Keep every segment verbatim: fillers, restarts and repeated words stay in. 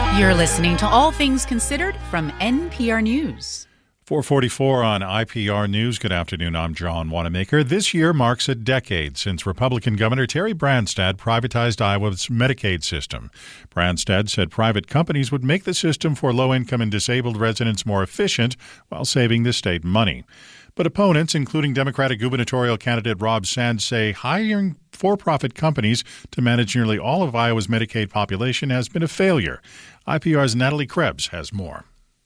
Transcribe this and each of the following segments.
You're listening to All Things Considered from N P R News. four forty-four on I P R News. Good afternoon. I'm John Wanamaker. This year marks a decade since Republican Governor Terry Branstad privatized Iowa's Medicaid system. Branstad said private companies would make the system for low-income and disabled residents more efficient while saving the state money. But opponents, including Democratic gubernatorial candidate Rob Sands, say hiring for-profit companies to manage nearly all of Iowa's Medicaid population has been a failure. I P R's Natalie Krebs has more.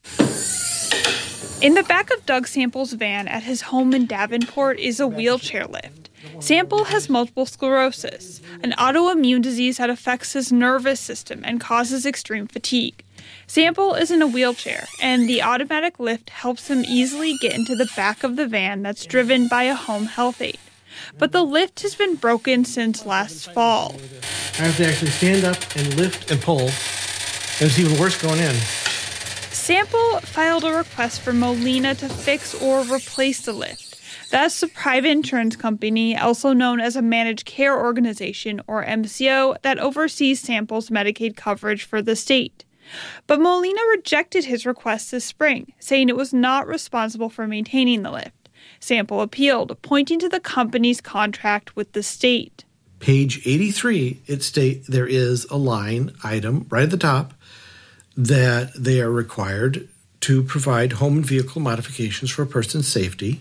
In the back of Doug Sample's van at his home in Davenport is a wheelchair lift. Sample has multiple sclerosis, an autoimmune disease that affects his nervous system and causes extreme fatigue. Sample is in a wheelchair, and the automatic lift helps him easily get into the back of the van that's driven by a home health aide. But the lift has been broken since last fall. I have to actually stand up and lift and pull, and it's even worse going in. Sample filed a request for Molina to fix or replace the lift. That's the private insurance company, also known as a managed care organization, or M C O, that oversees Sample's Medicaid coverage for the state. But Molina rejected his request this spring, saying it was not responsible for maintaining the lift. Sample appealed, pointing to the company's contract with the state. Page eighty-three, it states there is a line item right at the top that they are required to provide home and vehicle modifications for a person's safety.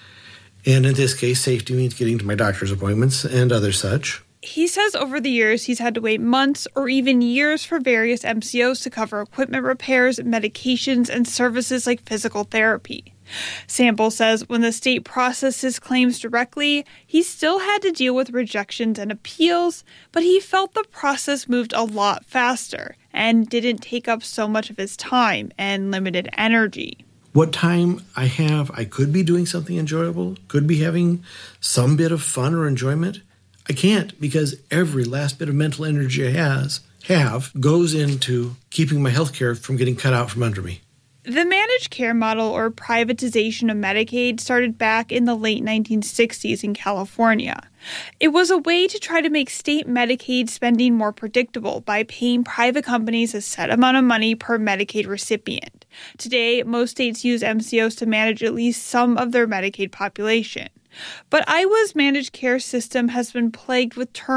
And in this case, safety means getting to my doctor's appointments and other such. He says over the years he's had to wait months or even years for various M C Os to cover equipment repairs, medications, and services like physical therapy. Sample says when the state processed his claims directly, he still had to deal with rejections and appeals, but he felt the process moved a lot faster and didn't take up so much of his time and limited energy. What time I have, I could be doing something enjoyable, could be having some bit of fun or enjoyment. I can't, because every last bit of mental energy I has, have goes into keeping my health care from getting cut out from under me. The managed care model, or privatization of Medicaid, started back in the late nineteen sixties in California. It was a way to try to make state Medicaid spending more predictable by paying private companies a set amount of money per Medicaid recipient. Today, most states use M C Os to manage at least some of their Medicaid population. But Iowa's managed care system has been plagued with turnover.